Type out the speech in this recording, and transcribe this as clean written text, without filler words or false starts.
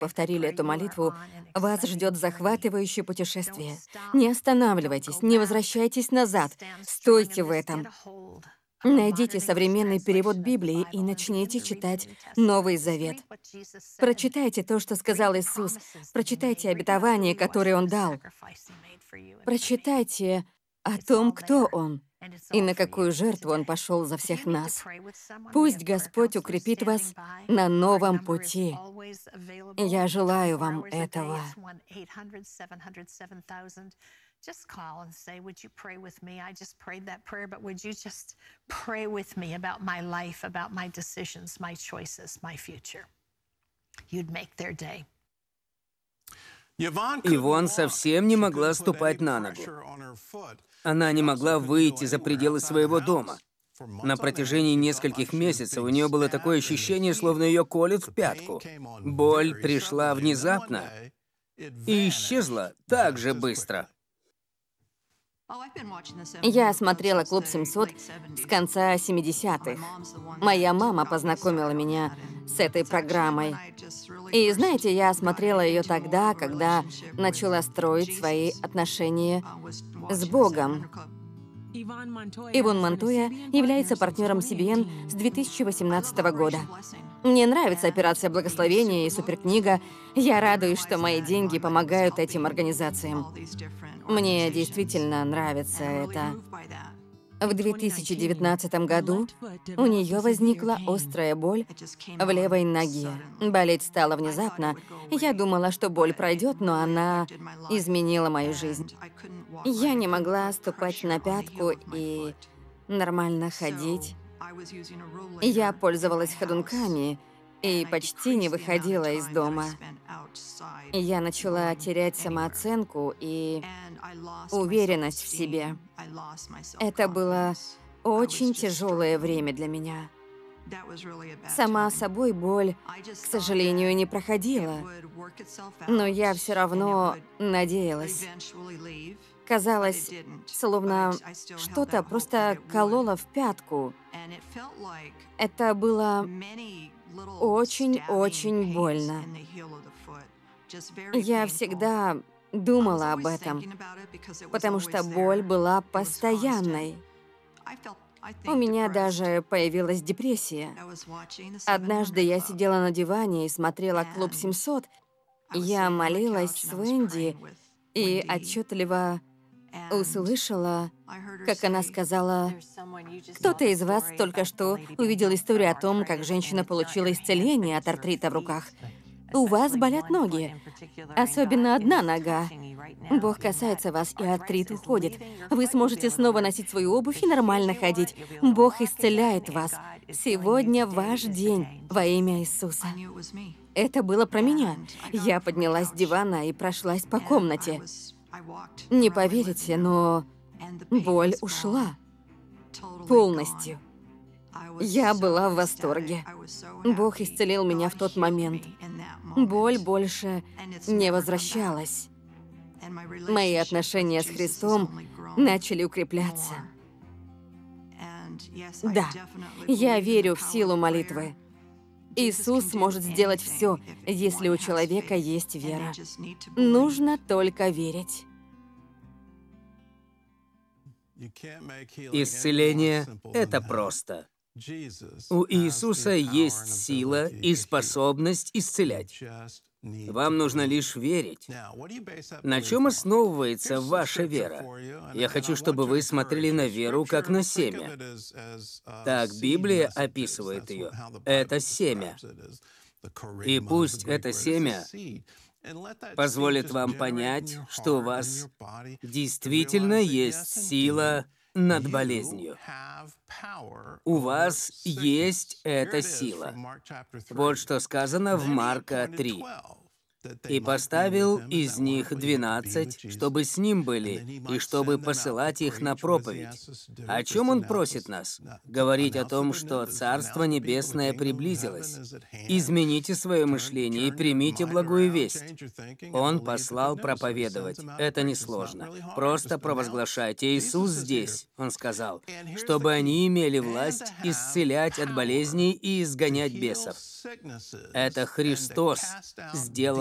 повторили эту молитву, вас ждет захватывающее путешествие. Не останавливайтесь, не возвращайтесь назад. Стойте в этом. Найдите современный перевод Библии и начните читать Новый Завет. Прочитайте то, что сказал Иисус. Прочитайте обетования, которые Он дал. Прочитайте о том, кто Он и на какую жертву Он пошел за всех нас. Пусть Господь укрепит вас на новом пути. Я желаю вам этого. Just call and say, would you pray with me? I just prayed that prayer, but would you just pray with me about my life, about my decisions, my choices, my future? You'd make their day. Ивон совсем не могла ступать на ногу. Она не могла выйти за пределы своего дома. На протяжении нескольких месяцев у нее было такое ощущение, словно ее колют в пятку. Боль пришла внезапно и исчезла так же быстро. Я смотрела «Клуб 700» с конца 70-х. Моя мама познакомила меня с этой программой. И знаете, я смотрела ее тогда, когда начала строить свои отношения с Богом. Ивон Монтоя является партнером CBN с 2018 года. Мне нравится операция благословения и суперкнига. Я радуюсь, что мои деньги помогают этим организациям. Мне действительно нравится это. В 2019 году у нее возникла острая боль в левой ноге. Болеть стала внезапно. Я думала, что боль пройдет, но она изменила мою жизнь. Я не могла ступать на пятку и нормально ходить. Я пользовалась ходунками и почти не выходила из дома. Я начала терять самооценку и уверенность в себе. Это было очень тяжелое время для меня. Сама собой боль, к сожалению, не проходила, но я все равно надеялась. Казалось, словно что-то просто кололо в пятку. Это было очень-очень больно. Я всегда думала об этом, потому что боль была постоянной. У меня даже появилась депрессия. Однажды я сидела на диване и смотрела «Клуб 700». Я молилась с Венди и отчетливо услышала, как она сказала: «Кто-то из вас только что увидел историю о том, как женщина получила исцеление от артрита в руках. У вас болят ноги, особенно одна нога. Бог касается вас, и артрит уходит. Вы сможете снова носить свою обувь и нормально ходить. Бог исцеляет вас. Сегодня ваш день во имя Иисуса». Это было про меня. Я поднялась с дивана и прошлась по комнате. Не поверите, но боль ушла полностью. Я была в восторге. Бог исцелил меня в тот момент. Боль больше не возвращалась. Мои отношения с Христом начали укрепляться. Да, я верю в силу молитвы. Иисус может сделать все, если у человека есть вера. Нужно только верить. Исцеление — это просто. У Иисуса есть сила и способность исцелять. Вам нужно лишь верить. На чем основывается ваша вера? Я хочу, чтобы вы смотрели на веру как на семя. Так Библия описывает ее. Это семя. И пусть это семя позволит вам понять, что у вас действительно есть сила над болезнью. У вас есть эта сила. Вот что сказано в Марка 3. и поставил из них 12, чтобы с ним были, и чтобы посылать их на проповедь. О чем он просит нас? Говорить о том, что Царство Небесное приблизилось. Измените свое мышление и примите благую весть. Он послал проповедовать. Это несложно. Просто провозглашайте: Иисус здесь, он сказал, чтобы они имели власть исцелять от болезней и изгонять бесов. Это Христос сделал